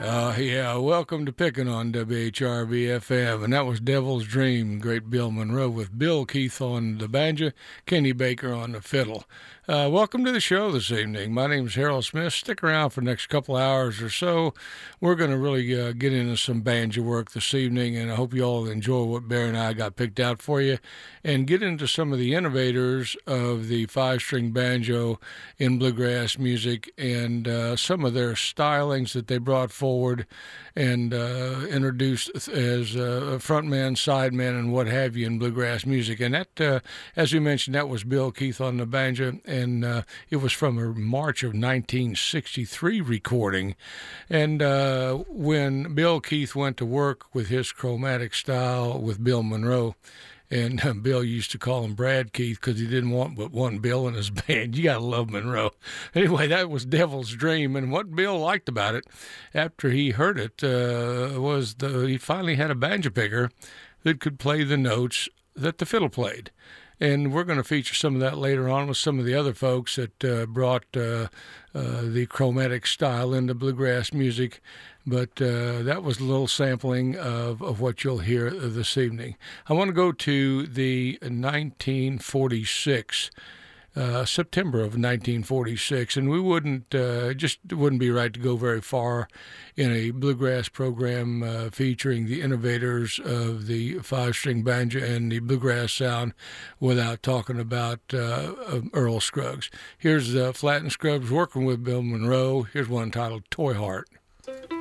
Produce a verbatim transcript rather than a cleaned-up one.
Uh, yeah, welcome to Picking on W H R V F M, and that was Devil's Dream, great Bill Monroe, with Bill Keith on the banjo, Kenny Baker on the fiddle. Uh, welcome to the show this evening. My name is Harold Smith. Stick around for the next couple hours or so. We're going to really uh, get into some banjo work this evening, and I hope you all enjoy what Barry and I got picked out for you, and get into some of the innovators of the five-string banjo in bluegrass music, and uh, some of their stylings that they brought forward and uh, introduced as uh, frontman, sideman, and what have you in bluegrass music. And that, uh, as we mentioned, that was Bill Keith on the banjo, and uh, it was from a March of nineteen sixty-three recording. And uh, when Bill Keith went to work with his chromatic style with Bill Monroe, and uh, Bill used to call him Brad Keith because he didn't want but one Bill in his band. You got to love Monroe. Anyway, that was Devil's Dream. And what Bill liked about it, after he heard it, uh, was the, he finally had a banjo picker that could play the notes that the fiddle played. And we're going to feature some of that later on with some of the other folks that uh, brought uh, uh, the chromatic style into bluegrass music. But uh, that was a little sampling of, of what you'll hear this evening. I want to go to the nineteen forty-six, uh, September of nineteen forty-six, and we wouldn't, uh, just wouldn't be right to go very far in a bluegrass program uh, featuring the innovators of the five-string banjo and the bluegrass sound without talking about uh, Earl Scruggs. Here's uh, Flatt and Scruggs working with Bill Monroe. Here's one titled Toy Heart.